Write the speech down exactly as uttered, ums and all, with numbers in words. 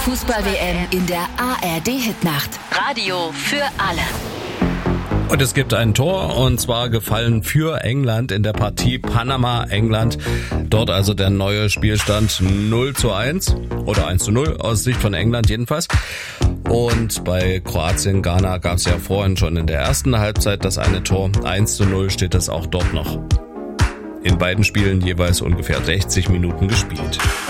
Fußball-W M in der A R D-Hitnacht. Radio für alle. Und es gibt ein Tor, und zwar gefallen für England in der Partie Panama-England. Dort also der neue Spielstand null zu eins oder eins zu null aus Sicht von England jedenfalls. Und bei Kroatien-Ghana gab es ja vorhin schon in der ersten Halbzeit das eine Tor. eins zu null steht es auch dort noch. In beiden Spielen jeweils ungefähr sechzig Minuten gespielt.